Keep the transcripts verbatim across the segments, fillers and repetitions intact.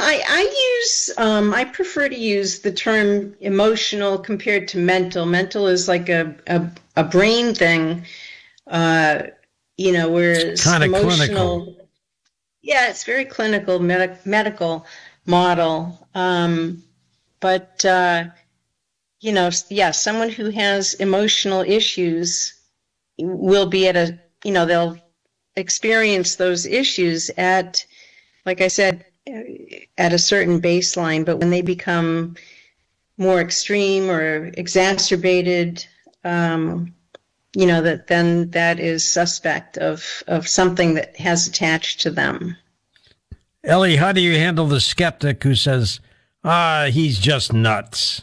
I, I use, um, I prefer to use the term emotional compared to mental. Mental is like a, a, a brain thing, uh, you know, whereas Kind of emotional, clinical. yeah, it's very clinical, med- medical model. Um, but, uh, you know, yeah, someone who has emotional issues will be at a, you know, they'll experience those issues at, like I said, at a certain baseline, but when they become more extreme or exacerbated, um, you know, that then that is suspect of, of something that has attached to them. Ellie, how do you handle the skeptic who says, ah, he's just nuts?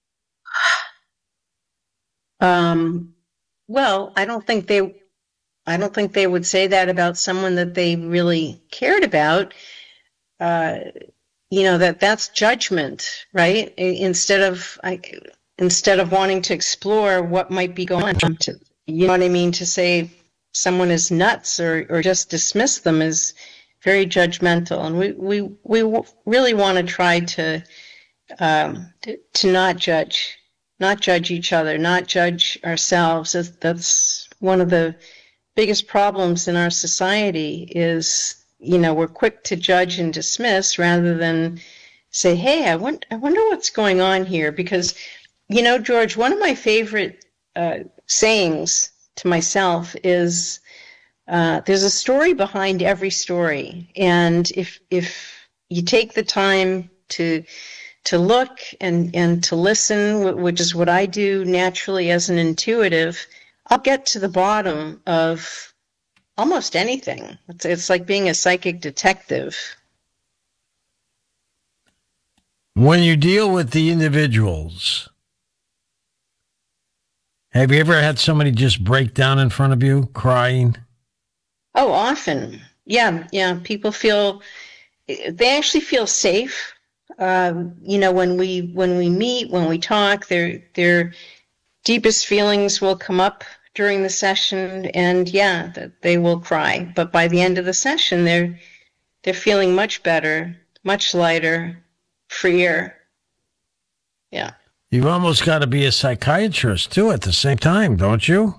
Um, well, I don't think they, I don't think they would say that about someone that they really cared about. Uh, you know, that that's judgment, right? Instead of I, instead of wanting to explore what might be going on, to, you know what I mean, to say someone is nuts or, or just dismiss them is very judgmental. And we, we, we really want to try to, um, to, to not judge, not judge each other, not judge ourselves. That's one of the biggest problems in our society is, you know, we're quick to judge and dismiss rather than say, hey, I, want, I wonder what's going on here. Because, you know, George, one of my favorite uh, sayings to myself is uh, there's a story behind every story. And if if you take the time to to look and, and to listen, which is what I do naturally as an intuitive, I'll get to the bottom of almost anything. It's, it's like being a psychic detective. When you deal with the individuals, have you ever had somebody just break down in front of you crying? Oh, often. Yeah, yeah. People feel, they actually feel safe. Um, you know, when we when we meet, when we talk, their their deepest feelings will come up during the session, and yeah, that they will cry. But by the end of the session, they're they're feeling much better, much lighter, freer. Yeah. You've almost got to be a psychiatrist too at the same time, don't you?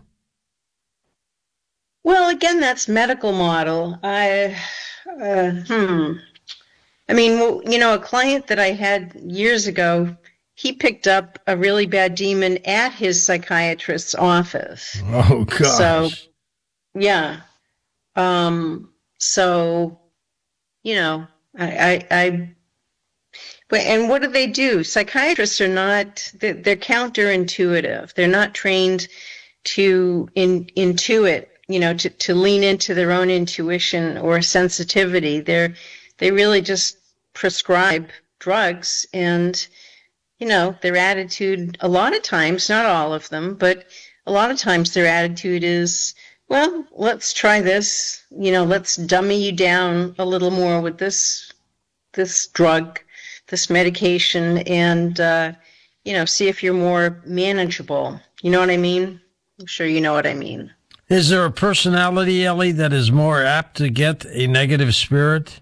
Well, again, that's medical model. I, uh, hmm. I mean, well, you know, a client that I had years ago, he picked up a really bad demon at his psychiatrist's office. Oh, So, gosh. yeah. Um, so, you know, I, I, I, but, and what do they do? Psychiatrists are not, they're, they're counterintuitive. They're not trained to in, intuit, you know, to, to lean into their own intuition or sensitivity. They're, they really just prescribe drugs, and, you know, their attitude, a lot of times, not all of them, but a lot of times their attitude is, well, let's try this, you know, let's dummy you down a little more with this, this drug, this medication, and, uh, you know, see if you're more manageable. You know what I mean? I'm sure you know what I mean. Is there a personality, Ellie, that is more apt to get a negative spirit?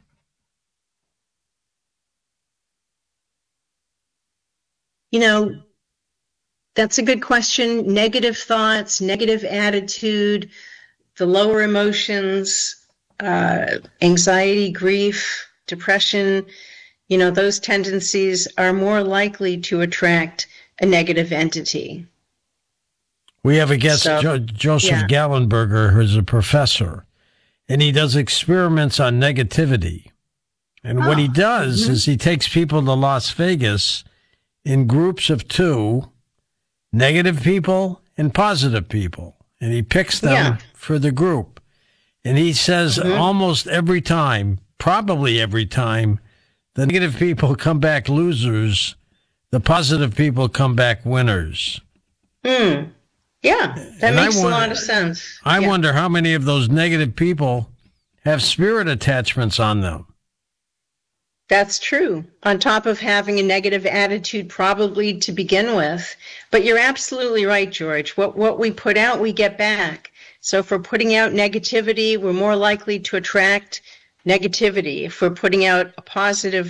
You know, that's a good question. Negative thoughts, negative attitude, the lower emotions, uh, anxiety, grief, depression, you know, those tendencies are more likely to attract a negative entity. We have a guest, So, jo- Joseph yeah. Gallenberger, who's a professor, and he does experiments on negativity. And what he Oh, does mm-hmm. is he takes people to Las Vegas in groups of two, negative people and positive people, and he picks them Yeah. for the group. And he says Mm-hmm. almost every time, probably every time, the negative people come back losers, the positive people come back winners. Hmm. Yeah, that And I makes a wonder- lot of sense. I Yeah. wonder how many of those negative people have spirit attachments on them. That's true. On top of having a negative attitude probably to begin with. But you're absolutely right, George. What what we put out, we get back. So if we're putting out negativity, we're more likely to attract negativity. If we're putting out a positive